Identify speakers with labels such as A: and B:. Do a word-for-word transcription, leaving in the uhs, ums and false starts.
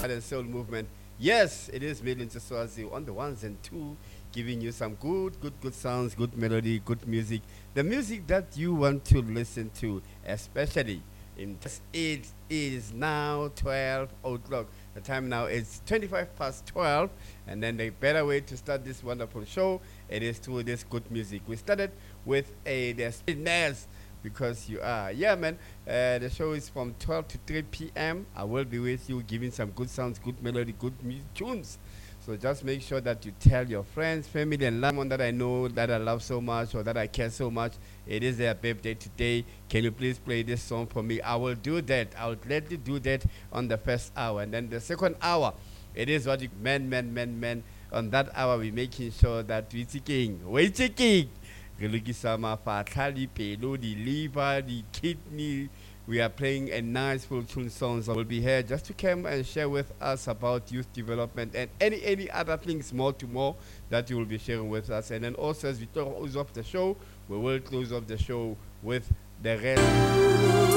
A: heart and soul movement. Yes, it is Millions of Swazi on the ones and two, giving you some good, good, good sounds, good melody, good music. The music that you want to listen to, especially in it is now twelve o'clock. The time now is twenty-five past twelve, and then the better way to start this wonderful show, it is through this good music. We started with a the Spinners because you are. Yeah, man. Uh, the show is from twelve to three p m. I will be with you giving some good sounds, good melody, good mu- tunes. So just make sure that you tell your friends, family, and loved one that I know that I love so much or that I care so much. It is their birthday today. Can you please play this song for me? I will do that. I will gladly do that on the first hour. And then the second hour, it is what you men, men, men, men. On that hour, we're making sure that we're taking, we're taking. Re lokisa mafatla, dipelo, di liver, the kidney. We are playing a nice full tune songs. I will be here just to come and share with us about youth development and any any other things more to more that you will be sharing with us. And then also as we close off the show, we will close off the show with the rest.